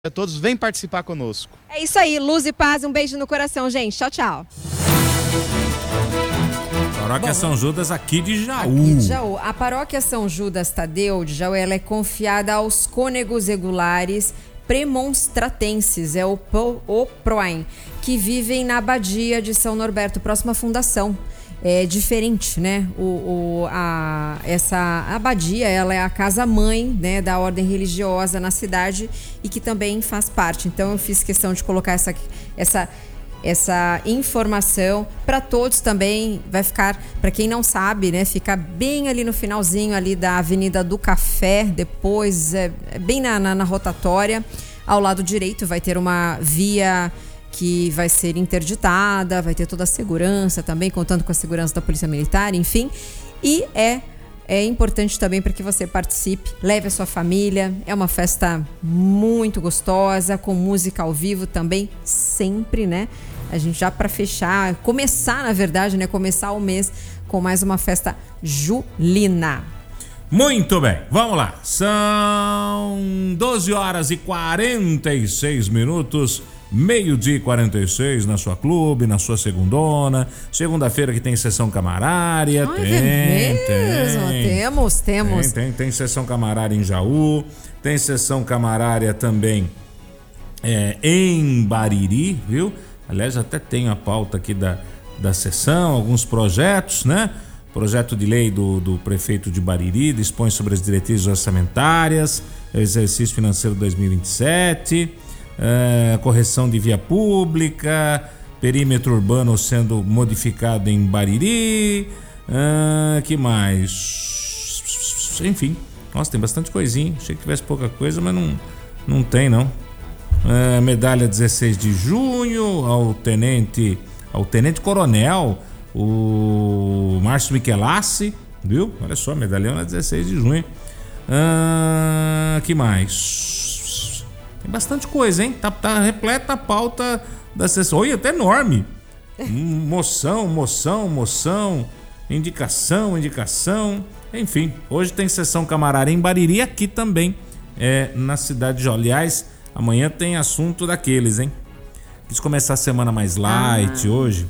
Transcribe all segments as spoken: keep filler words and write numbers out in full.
A todos, vem participar conosco. É isso aí, luz e paz, um beijo no coração, gente. Tchau, tchau. Paróquia Bom, São Judas aqui de Jaú. Aqui de Jaú. A Paróquia São Judas Tadeu de Jaú, ela é confiada aos cônegos regulares premonstratenses, é o, o PROEM, que vivem na Abadia de São Norberto, próxima à fundação. É diferente, né? O, o, a, essa abadia, ela é a casa-mãe, né, da ordem religiosa na cidade e que também faz parte. Então eu fiz questão de colocar essa, essa, essa informação para todos também. Vai ficar, para quem não sabe, né, fica bem ali no finalzinho ali da Avenida do Café, depois é, é bem na, na, na rotatória. Ao lado direito vai ter uma via que vai ser interditada, vai ter toda a segurança também, contando com a segurança da Polícia Militar, enfim. E é, é importante também para que você participe, leve a sua família. É uma festa muito gostosa, com música ao vivo também, sempre, né? A gente já para fechar, começar, na verdade, né? Começar o mês com mais uma festa julina. Muito bem, vamos lá. São doze horas e quarenta e seis minutos. Meio-dia e quarenta e seis na sua clube, na sua segundona. Segunda-feira que tem sessão camarária. Ai, tem, mesmo. tem. Temos, temos. Tem, tem, tem sessão camarária em Jaú. Tem sessão camarária também é, em Bariri, viu? Aliás, até tem a pauta aqui da, da sessão, alguns projetos, né? Projeto de lei do, do prefeito de Bariri dispõe sobre as diretrizes orçamentárias, exercício financeiro dois mil e vinte e sete. Uh, correção de via pública, perímetro urbano sendo modificado em Bariri, uh, que mais? Enfim, nossa, tem bastante coisinha. Achei que tivesse pouca coisa, mas não, não tem não. Uh, medalha dezesseis de junho ao tenente, ao tenente coronel, o Márcio Michelassi, viu? Olha só, medalhão na dezesseis de junho. Uh, que mais? Tem bastante coisa, hein? Tá, tá repleta a pauta da sessão. Olha, até enorme. Moção, moção, moção. Indicação, indicação. Enfim, hoje tem sessão camarária em Bariri, aqui também, é, na cidade de Jaú. Aliás, amanhã tem assunto daqueles, hein? Quis começar a semana mais light ah. hoje.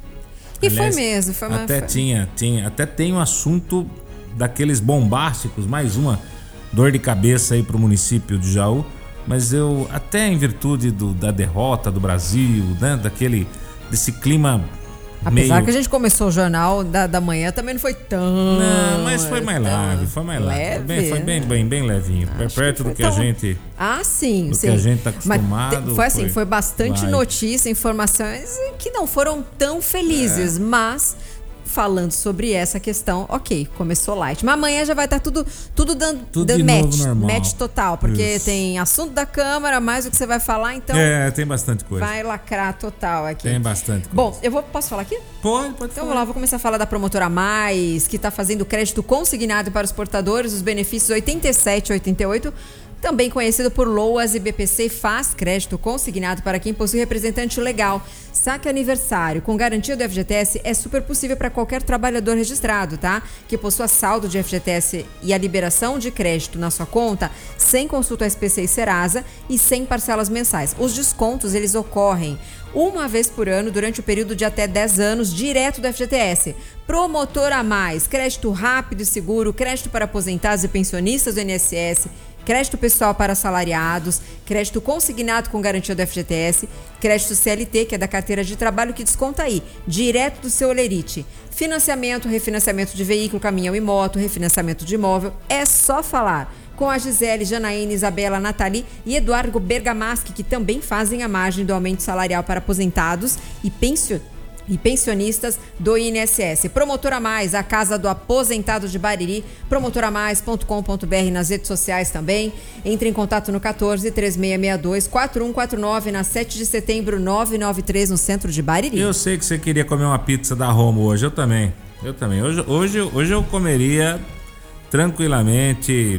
E Aliás, foi mesmo. Foi até uma... tinha, tinha, até tem um assunto daqueles bombásticos, mais uma dor de cabeça aí pro município de Jaú. Mas eu, até em virtude do, da derrota do Brasil, né, daquele, desse clima Apesar meio... que a gente começou o jornal da, da manhã, também não foi tão... Não, mas foi mais leve, foi mais leve. Foi bem, foi bem, bem, bem levinho, Acho perto que do que tão... a gente... Ah, sim, do sim. que a gente tá acostumado. Mas foi assim, foi, foi bastante light. notícia, informações que não foram tão felizes, é. mas... falando sobre essa questão, ok, começou light. Mas amanhã já vai estar tudo, tudo dando, tudo dando de match, novo normal. match total, porque Isso. tem assunto da Câmara, mais o que você vai falar, então... É, tem bastante coisa. Vai lacrar total aqui. Tem bastante coisa. Bom, eu vou, posso falar aqui? Pode, pode Então falar. vamos lá, vou começar a falar da Promotora Mais, que está fazendo crédito consignado para os portadores dos benefícios oitenta e sete e oitenta e oito, também conhecido por LOAS e B P C, faz crédito consignado para quem possui representante legal. Saque aniversário com garantia do F G T S é super possível para qualquer trabalhador registrado, tá? Que possua saldo de F G T S e a liberação de crédito na sua conta sem consulta S P C e Serasa e sem parcelas mensais. Os descontos, eles ocorrem uma vez por ano durante o período de até dez anos, direto do F G T S. Promotora Mais, crédito rápido e seguro, crédito para aposentados e pensionistas do I N S S, crédito pessoal para assalariados, crédito consignado com garantia do F G T S, crédito C L T, que é da carteira de trabalho, que desconta aí, direto do seu Olerite. Financiamento, refinanciamento de veículo, caminhão e moto, refinanciamento de imóvel, é só falar com a Gisele, Janaína, Isabela, Nathalie e Eduardo Bergamaschi, que também fazem a margem do aumento salarial para aposentados e pensionistas. E pensionistas do I N S S. Promotora Mais, a casa do aposentado de Bariri, promotora mais ponto com ponto b r nas redes sociais também. Entre em contato no quatorze, três seis seis dois, quatro um quatro nove, na sete de setembro, novecentos e noventa e três, no centro de Bariri. Eu sei que você queria comer uma pizza da Romo hoje, eu também. Eu também. Hoje, hoje, hoje eu comeria tranquilamente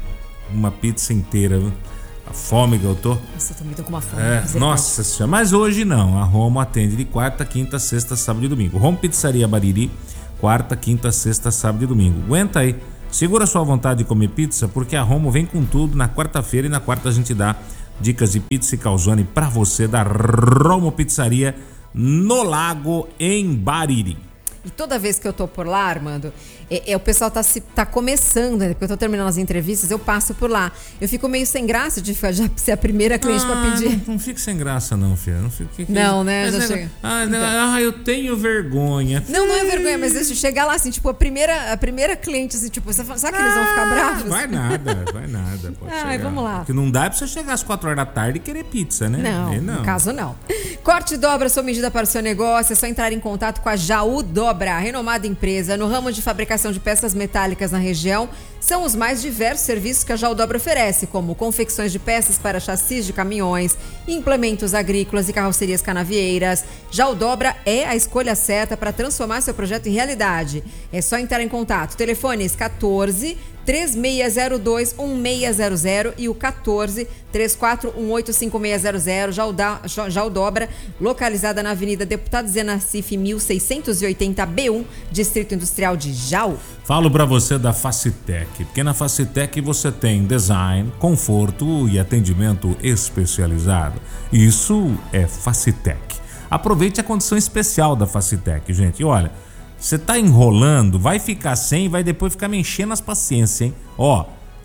uma pizza inteira, viu? A fome que eu tô. Nossa, eu também tô com uma fome. É, nossa senhora, mas hoje não. A Romo atende de quarta, quinta, sexta, sábado e domingo. Romo Pizzaria Bariri, quarta, quinta, sexta, sábado e domingo. Aguenta aí. Segura sua vontade de comer pizza, porque a Romo vem com tudo na quarta-feira e na quarta a gente dá Dicas de pizza e calzone para você da Romo Pizzaria no Lago, em Bariri. E toda vez que eu tô por lá, Armando, é, é, o pessoal tá, se, tá começando, né? Porque eu tô terminando as entrevistas, eu passo por lá. Eu fico meio sem graça de já ser a primeira cliente ah, pra pedir. Não, não fique sem graça, não, filha. Não, fique, que, não né? Já é, chega. Ah, então. ah, eu tenho vergonha. Não, não é vergonha, mas deixa eu chegar lá, assim, tipo, a primeira, a primeira cliente, assim, tipo, você fala, sabe que eles vão ficar bravos? Vai nada, vai nada. Pode Ai, chegar. vamos lá. Porque não dá pra você chegar às quatro horas da tarde e querer pizza, né? Não, e não. no caso não. Corte e dobra sua medida para o seu negócio, é só entrar em contato com a Jaú Dobra, renomada empresa no ramo de fabricação de peças metálicas na região. São os mais diversos serviços que a Jaú Dobra oferece, como confecções de peças para chassis de caminhões, implementos agrícolas e carrocerias canavieiras. Jaú Dobra é a escolha certa para transformar seu projeto em realidade. É só entrar em contato. Telefones quatorze, três seis zero dois, um seis zero zero e o quatorze, três quatro um oito, cinco seis zero zero. Jaú Dobra, localizada na Avenida Deputado Zé Nassif, mil seiscentos e oitenta B um, Distrito Industrial de Jaú. Falo para você da Facitec, porque na Facitec você tem design, conforto e atendimento especializado. Isso é Facitec. Aproveite a condição especial da Facitec, gente. E olha, você tá enrolando, vai ficar sem e vai depois ficar me enchendo as paciências, hein? Ó,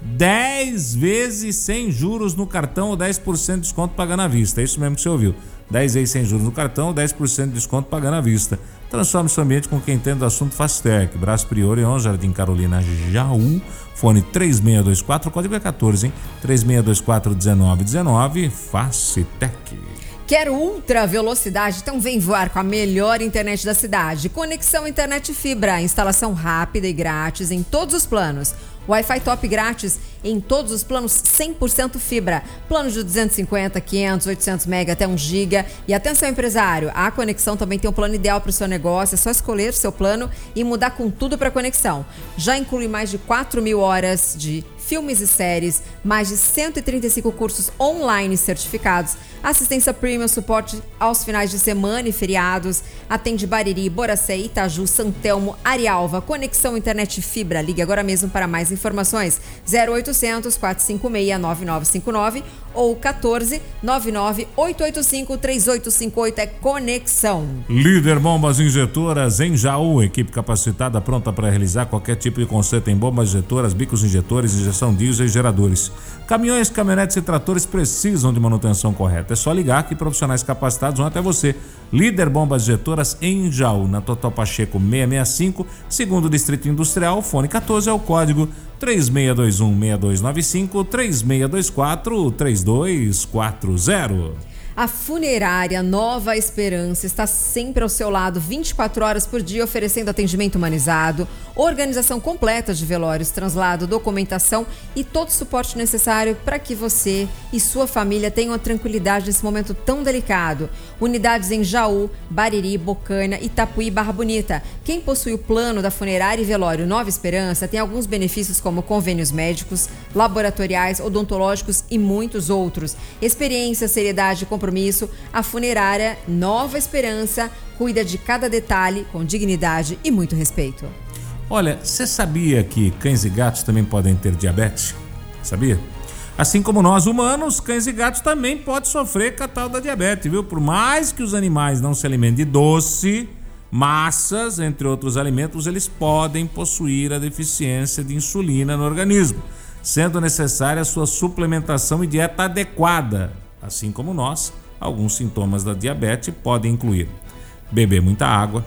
dez vezes sem juros no cartão ou dez por cento de desconto pagando à vista. É isso mesmo que você ouviu. dez vezes sem juros no cartão ou dez por cento de desconto pagando à vista. Transforme seu ambiente com quem entende do assunto. Facitec, Brás Priori, onze, Jardim Carolina, Jaú. Fone três seis dois quatro, código é quatorze, hein? três seis dois quatro, um nove um nove, Facitec. Quer ultra velocidade? Então vem voar com a melhor internet da cidade. Conexão internet fibra, instalação rápida e grátis em todos os planos. Wi-Fi top grátis em todos os planos cem por cento fibra. Planos de duzentos e cinquenta, quinhentos, oitocentos mega até um giga. E atenção empresário, a Conexão também tem um plano ideal para o seu negócio. É só escolher seu plano e mudar com tudo para Conexão. Já inclui mais de quatro mil horas de filmes e séries, mais de cento e trinta e cinco cursos online certificados, assistência premium, suporte aos finais de semana e feriados, atende Bariri, Boracé, Itaju, Santelmo, Arialva, Conexão Internet Fibra. Ligue agora mesmo para mais informações, zero oitocentos, quatrocentos e cinquenta e seis, nove nove cinco nove ou quatorze, nove nove oito oito cinco, três oito cinco oito. É Conexão. Líder Bombas Injetoras em Jaú, equipe capacitada pronta para realizar qualquer tipo de conserto em bombas injetoras, bicos injetores, injeção diesel e geradores. Caminhões, caminhonetes e tratores precisam de manutenção correta. É só ligar que profissionais capacitados vão até você. Líder Bombas Injetoras em Jaú, na Total Pacheco seiscentos e sessenta e cinco, segundo Distrito Industrial. Fone quatorze é o código três seis dois um, seis dois nove cinco, três seis dois quatro, três dois quatro zero. A Funerária Nova Esperança está sempre ao seu lado, vinte e quatro horas por dia, oferecendo atendimento humanizado, organização completa de velórios, translado, documentação e todo o suporte necessário para que você e sua família tenham a tranquilidade nesse momento tão delicado. Unidades em Jaú, Bariri, Bocaina, Itapuí, Barra Bonita. Quem possui o plano da Funerária e Velório Nova Esperança tem alguns benefícios como convênios médicos, laboratoriais, odontológicos e muitos outros. Experiência, seriedade e compromisso. A Funerária Nova Esperança cuida de cada detalhe com dignidade e muito respeito. Olha, você sabia que cães e gatos também podem ter diabetes? Sabia? Assim como nós humanos, cães e gatos também podem sofrer com a tal da diabetes, viu? Por mais que os animais não se alimentem de doce, massas, entre outros alimentos, eles podem possuir a deficiência de insulina no organismo, sendo necessária a sua suplementação e dieta adequada. Assim como nós, alguns sintomas da diabetes podem incluir beber muita água,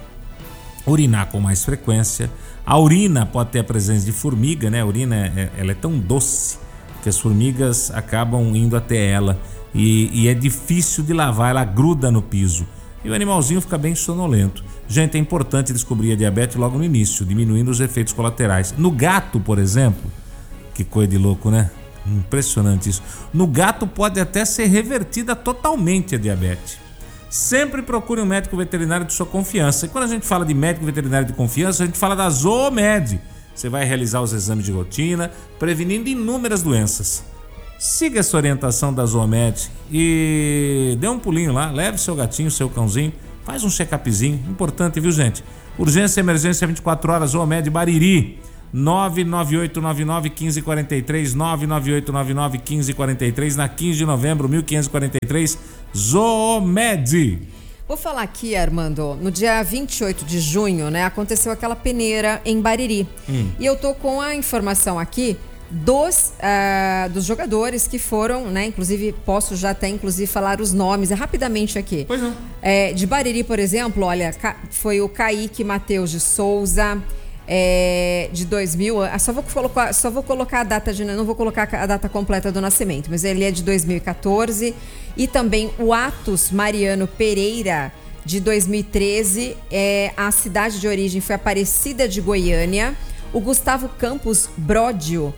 urinar com mais frequência. A urina pode ter a presença de formiga, né? A urina é, ela é tão doce que as formigas acabam indo até ela e, e é difícil de lavar, ela gruda no piso e o animalzinho fica bem sonolento. Gente, é importante descobrir a diabetes logo no início, diminuindo os efeitos colaterais. No gato, por exemplo, que coisa de louco, né? Impressionante isso. No gato pode até ser revertida totalmente a diabetes. Sempre procure um médico veterinário de sua confiança. E quando a gente fala de médico veterinário de confiança, a gente fala da Zoomed. Você vai realizar os exames de rotina, prevenindo inúmeras doenças. Siga essa orientação da Zoomed e dê um pulinho lá, leve seu gatinho, seu cãozinho, faz um check-upzinho, importante, viu, gente? Urgência e emergência vinte e quatro horas, Zoomed Bariri. nove nove oito nove nove um cinco quatro três, nove nove oito nove nove um cinco quatro três, na quinze de novembro, mil quinhentos e quarenta e três, Zoomed. Vou falar aqui, Armando, no dia vinte e oito de junho, né, aconteceu aquela peneira em Bariri. Hum. E eu tô com a informação aqui dos, uh, dos jogadores que foram, né, inclusive, posso já até, inclusive, falar os nomes, é rapidamente aqui. Pois não. É, de Bariri, por exemplo, olha, foi o Kaique Matheus de Souza, é, de dois mil, só vou colocar, só vou colocar a data, de, não vou colocar a data completa do nascimento, mas ele é de dois mil e catorze, e também o Atos Mariano Pereira, de dois mil e treze, é, a cidade de origem foi Aparecida de Goiânia, o Gustavo Campos Bródio,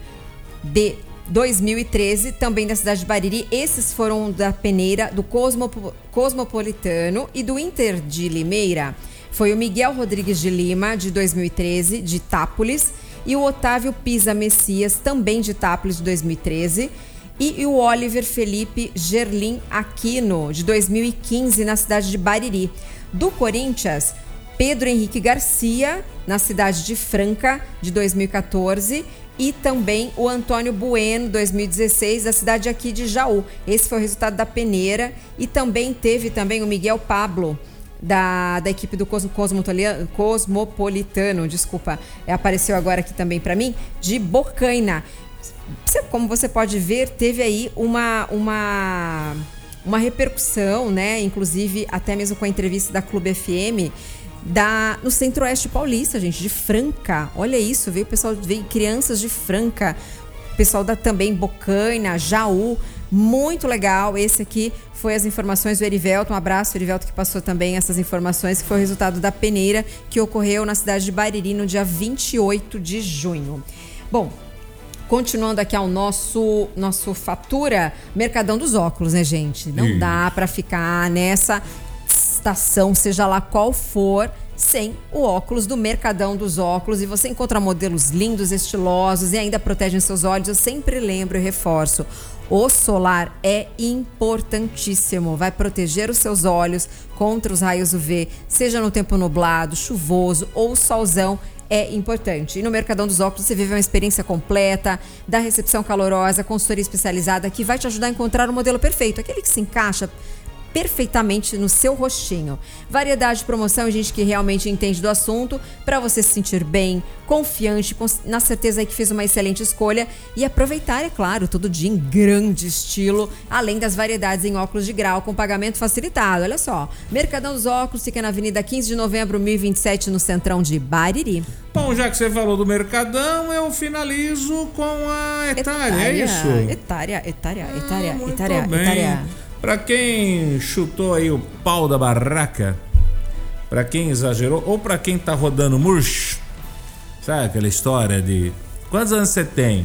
de dois mil e treze, também da cidade de Bariri. Esses foram da peneira do Cosmo, Cosmopolitano e do Inter de Limeira. Foi o Miguel Rodrigues de Lima, de dois mil e treze, de Itápolis, e o Otávio Pisa Messias, também de Itápolis, de dois mil e treze, e, e o Oliver Felipe Gerlim Aquino, de dois mil e quinze, na cidade de Bariri. Do Corinthians, Pedro Henrique Garcia, na cidade de Franca, de dois mil e catorze, e também o Antônio Bueno, dois mil e dezesseis, da cidade aqui de Jaú. Esse foi o resultado da peneira. E também teve também o Miguel Pablo, da, da equipe do Cosmopolitano, Cosmopolitano, desculpa, apareceu agora aqui também para mim, de Bocaina. Como você pode ver, teve aí uma, uma, uma repercussão, né? Inclusive até mesmo com a entrevista da Clube F M, Da, no Centro-Oeste Paulista, gente, de Franca. Olha isso, veio pessoal, veio crianças de Franca, pessoal da também Bocaina, Jaú, muito legal. Esse aqui foi as informações do Erivelto. Um abraço, Erivelto, que passou também essas informações, que foi o resultado da peneira que ocorreu na cidade de Bariri no dia vinte e oito de junho. Bom, continuando aqui ao nosso, nosso fatura, Mercadão dos Óculos, né, gente? Não Sim. dá para ficar nessa estação, seja lá qual for, sem o óculos do Mercadão dos Óculos. E você encontra modelos lindos, estilosos e ainda protegem seus olhos. Eu sempre lembro e reforço: o solar é importantíssimo. Vai proteger os seus olhos contra os raios U V, seja no tempo nublado, chuvoso ou solzão. É importante. E no Mercadão dos Óculos você vive uma experiência completa, da recepção calorosa, consultoria especializada, que vai te ajudar a encontrar o modelo perfeito, aquele que se encaixa perfeitamente no seu rostinho. Variedade de promoção e gente que realmente entende do assunto, para você se sentir bem, confiante, na certeza aí que fez uma excelente escolha, e aproveitar, é claro, todo dia em grande estilo, além das variedades em óculos de grau com pagamento facilitado. Olha só, Mercadão dos Óculos fica na Avenida quinze de novembro, mil e vinte e sete, no centrão de Bariri. Bom, já que você falou do Mercadão, eu finalizo com a Etária, é isso? Etária, Etária, Etária, ah, Etária, Etária. Pra quem chutou aí o pau da barraca, pra quem exagerou, ou pra quem tá rodando murcho, sabe aquela história de quantos anos você tem?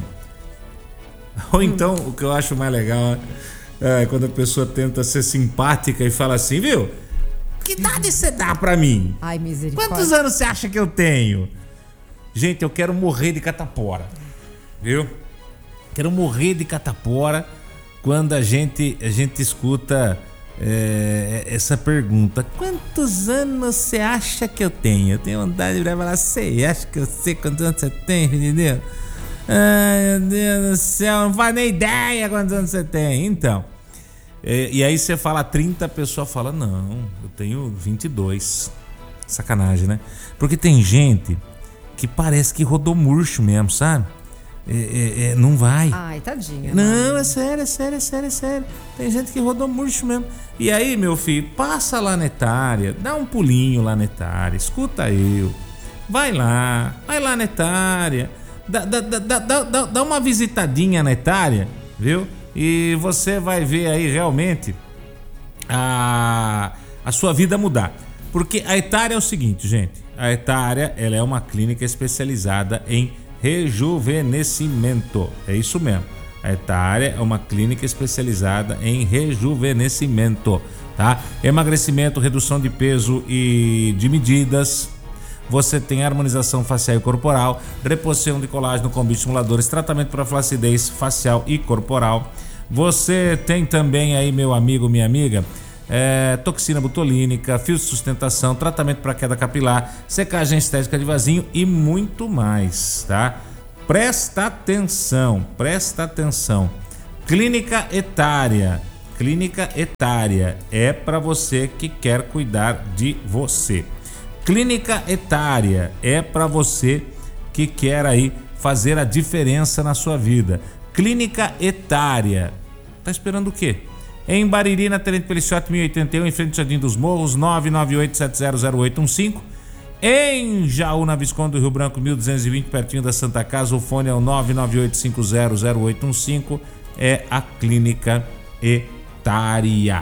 Ou então, o que eu acho mais legal é quando a pessoa tenta ser simpática e fala assim, viu? Que idade você dá pra mim? Ai, misericórdia. Quantos anos você acha que eu tenho? Gente, eu quero morrer de catapora, viu? Quero morrer de catapora quando a gente, a gente escuta é, essa pergunta: quantos anos você acha que eu tenho? Eu tenho vontade de falar, sei, acho que eu sei quantos anos você tem, entendeu? Ai, meu Deus do céu, não faz nem ideia quantos anos você tem. Então, é, e aí você fala trinta, a pessoa fala, não, eu tenho vinte e dois. Sacanagem, né? Porque tem gente que parece que rodou murcho mesmo, sabe? É, é, é, não vai. Ai, tadinha. Não, mano. é sério, é sério, é sério, é sério. Tem gente que rodou murcho mesmo. E aí, meu filho, passa lá na Etária, dá um pulinho lá na Etária, escuta eu. Vai lá, vai lá na Etária, dá, dá, dá, dá, dá, dá uma visitadinha na Etária, viu? E você vai ver aí realmente a, a sua vida mudar. Porque a Etária é o seguinte, gente. A Etária, ela é uma clínica especializada em rejuvenescimento. É isso mesmo. A Etária é uma clínica especializada em rejuvenescimento, tá? Emagrecimento, redução de peso e de medidas. Você tem harmonização facial e corporal, reposição de colágeno com bioestimuladores, tratamento para flacidez facial e corporal. Você tem também aí, meu amigo, minha amiga, é, toxina botulínica, fio de sustentação, tratamento para queda capilar, secagem estética de vasinho e muito mais, tá? Presta atenção, presta atenção. Clínica Etária. Clínica Etária é para você que quer cuidar de você. Clínica Etária é para você que quer aí fazer a diferença na sua vida. Clínica Etária. Tá esperando o quê? Em Bariri, na Tenente Peliciotti mil e oitenta e um, em frente ao Jardim dos Morros, nove nove oito sete zero zero oito um cinco. Em Jaú, na Visconde do Rio Branco, mil duzentos e vinte, pertinho da Santa Casa, o fone é o nove nove oito cinco zero zero oito um cinco. É a Clínica Etária.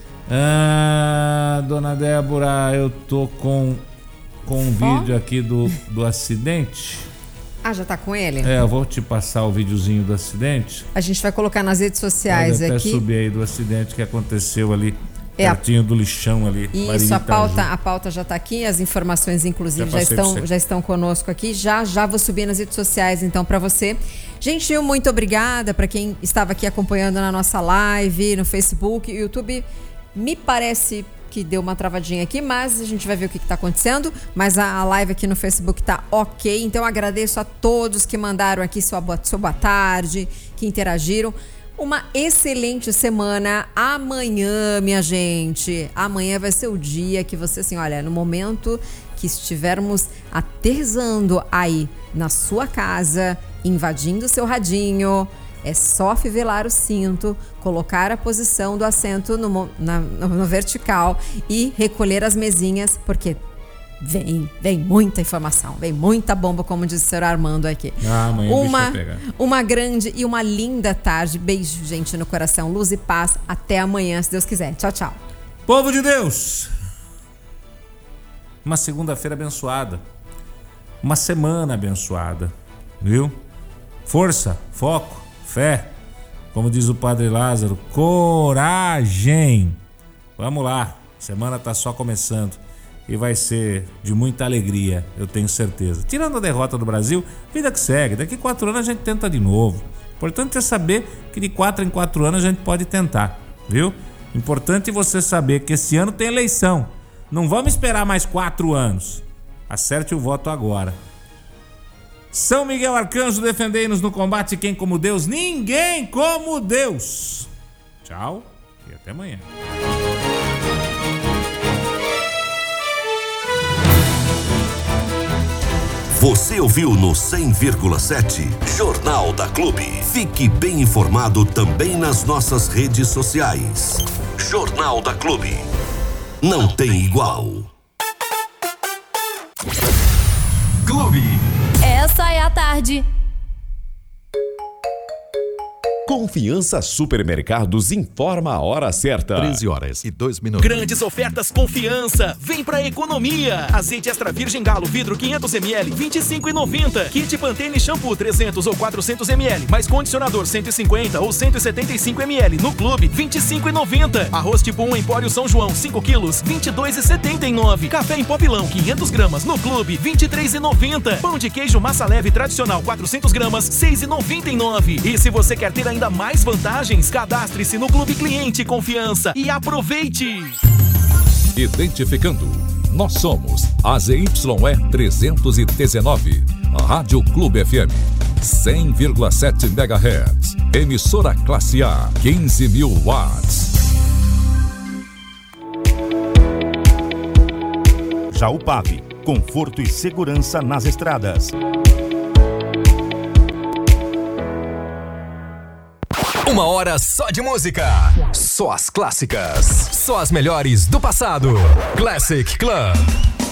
Ah, dona Débora, eu tô com, com um oh. vídeo aqui do, do acidente. Ah, já tá com ele? É, eu vou te passar o videozinho do acidente. A gente vai colocar nas redes sociais Pode até aqui. subir aí do acidente que aconteceu ali, é pertinho a... do lixão ali. Isso, a pauta, a pauta já tá aqui, as informações inclusive já, já estão, já estão conosco aqui. Já, já vou subir nas redes sociais então para você. Gente, muito obrigada para quem estava aqui acompanhando na nossa live, no Facebook, YouTube. Me parece que deu uma travadinha aqui, mas a gente vai ver o que está acontecendo. Mas a, a live aqui no Facebook tá ok. Então agradeço a todos que mandaram aqui sua boa, sua boa tarde, que interagiram. Uma excelente semana. Amanhã, minha gente, amanhã vai ser o dia que você, assim, olha, no momento que estivermos aterrissando aí na sua casa, invadindo o seu radinho, é só fivelar o cinto, colocar a posição do assento no, na, no, no vertical e recolher as mesinhas, porque vem, vem muita informação, vem muita bomba, como diz o senhor Armando aqui. Ah, amanhã uma, deixa eu pegar. Uma grande e uma linda tarde. Beijo, gente, no coração. Luz e paz. Até amanhã, se Deus quiser. Tchau, tchau. Povo de Deus! Uma segunda-feira abençoada. Uma semana abençoada. Viu? Força, foco, fé. Como diz o Padre Lázaro, coragem. Vamos lá. Semana tá só começando. E vai ser de muita alegria, eu tenho certeza. Tirando a derrota do Brasil, vida que segue. Daqui quatro anos a gente tenta de novo. Importante é saber que de quatro em quatro anos a gente pode tentar, viu? Importante você saber que esse ano tem eleição. Não vamos esperar mais quatro anos. Acerte o voto agora. São Miguel Arcanjo, defendei-nos no combate. Quem como Deus? Ninguém como Deus. Tchau e até amanhã. Você ouviu no cem vírgula sete Jornal da Clube. Fique bem informado também nas nossas redes sociais. Jornal da Clube. Não tem igual. Clube. Essa é a tarde. Confiança Supermercados informa a hora certa. treze horas e dois minutos. Grandes ofertas Confiança. Vem pra economia. Azeite extra virgem Galo vidro quinhentos mililitros, vinte e cinco reais e noventa centavos. Kit Pantene shampoo trezentos ou quatrocentos mililitros, mais condicionador cento e cinquenta ou cento e setenta e cinco mililitros no Clube, vinte e cinco reais e noventa centavos. Arroz tipo um Empório São João cinco quilos, vinte e dois reais e setenta e nove centavos. Café em pó Pilão quinhentas gramas no Clube, vinte e três reais e noventa centavos. Pão de queijo massa leve tradicional quatrocentas gramas, seis reais e noventa e nove centavos. E se você quer ter ainda mais vantagens, cadastre-se no Clube Cliente Confiança e aproveite! Identificando, nós somos a Z Y E trezentos e dezenove, Rádio Clube F M, cem vírgula sete megahertz, emissora classe A, quinze mil watts. Jaupave, conforto e segurança nas estradas. Uma hora só de música. Só as clássicas. Só as melhores do passado. Classic Club.